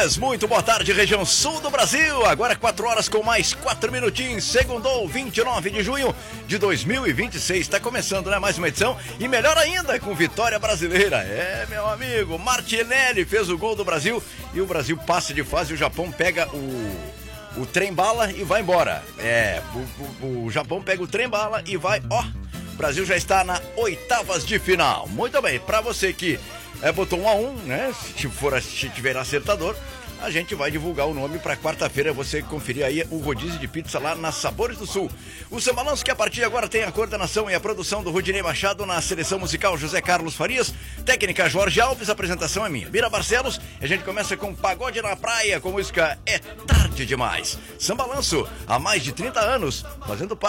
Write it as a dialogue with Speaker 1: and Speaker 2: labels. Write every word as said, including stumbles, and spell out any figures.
Speaker 1: Muito boa tarde, região sul do Brasil. Agora quatro horas com mais quatro minutinhos. Segundou, vinte e nove de junho de dois mil e vinte e seis. Está começando, né? Mais uma edição. E melhor ainda, com vitória brasileira. É, meu amigo, Martinelli fez o gol do Brasil. E o Brasil passa de fase. E o Japão pega o, o trem-bala e vai embora. É, o, o, o Japão pega o trem-bala e vai, ó. O Brasil já está na oitavas de final. Muito bem, para você que é, botou um a um, né? Se for, se tiver acertador, a gente vai divulgar o nome para quarta-feira, você conferir aí o rodízio de pizza lá na Sabores do Sul. O São Balanço, que a partir de agora tem a coordenação e a produção do Rudinei Machado, na seleção musical José Carlos Farias, técnica Jorge Alves, a apresentação é minha, Bira Barcelos. A gente começa com Pagode na Praia, com música É Tarde Demais. São Balanço, há mais de trinta anos, fazendo parte